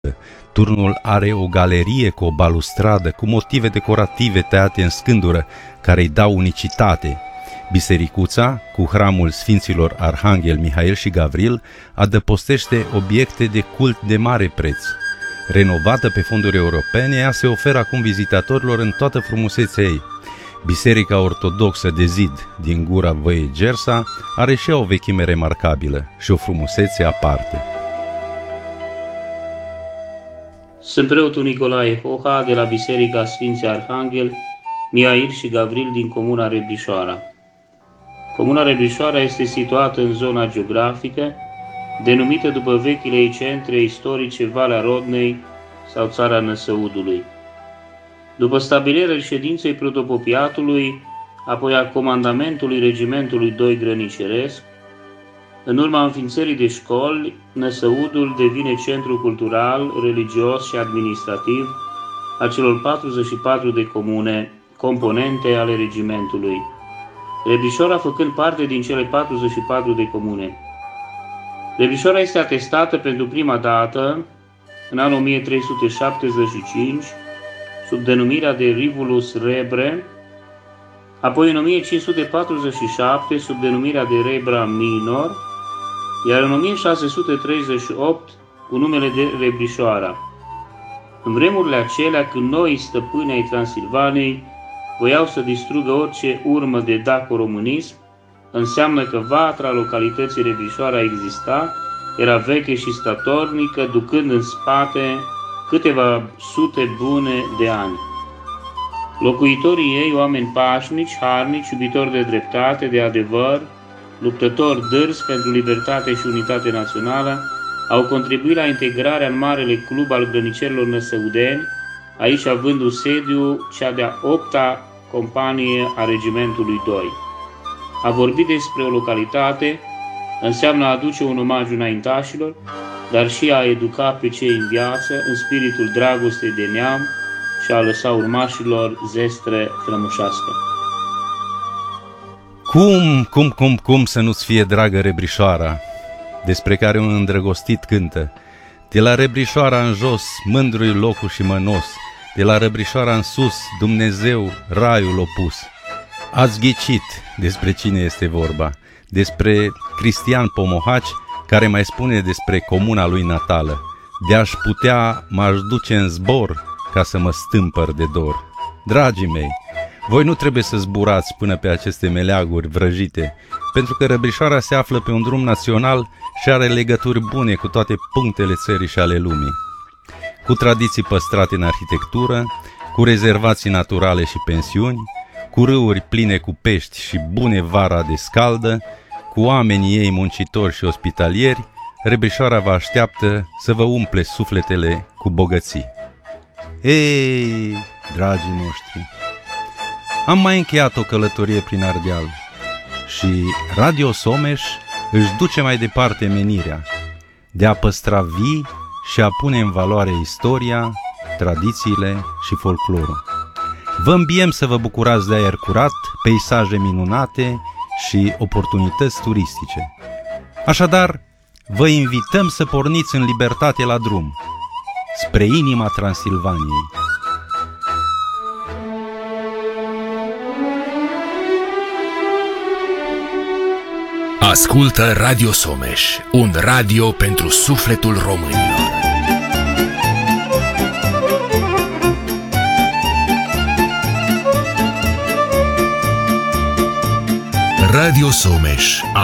Turnul are o galerie cu o balustradă, cu motive decorative tăiate în scândură, care îi dau unicitate. Bisericuța, cu hramul Sfinților Arhanghel, Mihail și Gavril, adăpostește obiecte de cult de mare preț. Renovată pe fonduri europene, ea se oferă acum vizitatorilor în toată frumusețea ei. Biserica ortodoxă de zid din Gura Văii Gersa are și ea o vechime remarcabilă și o frumusețe aparte. Sunt preotul Nicolae Hoha de la Biserica Sfinții Arhanghel, Mihail și Gavril din comuna Rebrișoara. Comuna Rebrișoara este situată în zona geografică denumită după vechile ei centre istorice Valea Rodnei sau Țara Năsăudului. După stabilirea reședinței protopopiatului, apoi a comandamentului regimentului 2 Grăniceresc, în urma înființării de școli, Năsăudul devine centru cultural, religios și administrativ a celor 44 de comune, componente ale regimentului, Rebrișoara făcând parte din cele 44 de comune. Rebrișoara este atestată pentru prima dată în anul 1375 sub denumirea de Rivulus Rebre, apoi în 1547 sub denumirea de Rebra Minor, iar în 1638 cu numele de Rebrișoara. În vremurile acelea, când noi stăpâni ai Transilvanei voiau să distrugă orice urmă de daco-românism, înseamnă că vatra localității Rebrișoara exista, era veche și statornică, ducând în spate câteva sute bune de ani. Locuitorii ei, oameni pașnici, harnici, iubitori de dreptate, de adevăr, luptători dârzi pentru libertate și unitate națională, au contribuit la integrarea în marele club al grănicerilor năsăudeni, aici avându sediu cea de-a 8-a companie a regimentului 2. A vorbi despre o localitate înseamnă a aduce un omagiu înaintașilor, dar și a educa pe cei în viață în spiritul dragostei de neam și a lăsa urmașilor zestre frămușească. Cum să nu-ți fie dragă Rebrișoara, despre care un îndrăgostit cântă? De la Rebrișoara în jos, mândru-i locul și mănos, de la Rebrișoara în sus, Dumnezeu raiul opus. Ați ghicit despre cine este vorba, despre Cristian Pomohaci, care mai spune despre comuna lui natală: de-aș putea, m-aș duce în zbor ca să mă stâmpăr de dor. Dragii mei, voi nu trebuie să zburați până pe aceste meleaguri vrăjite, pentru că Rebrișoara se află pe un drum național și are legături bune cu toate punctele țării și ale lumii, cu tradiții păstrate în arhitectură, cu rezervații naturale și pensiuni, cu râuri pline cu pești și bune vara de scaldă, cu oamenii ei muncitori și ospitalieri. Rebrișoara vă așteaptă să vă umple sufletele cu bogății. Ei, dragii noștri, am mai încheiat o călătorie prin Ardeal și Radio Someș își duce mai departe menirea de a păstra vii și a pune în valoare istoria, tradițiile și folclorul. Vă îmbiem să vă bucurați de aer curat, peisaje minunate și oportunități turistice. Așadar, vă invităm să porniți în libertate la drum, spre inima Transilvaniei. Ascultă Radio Someș, un radio pentru sufletul românilor. Radio Someș.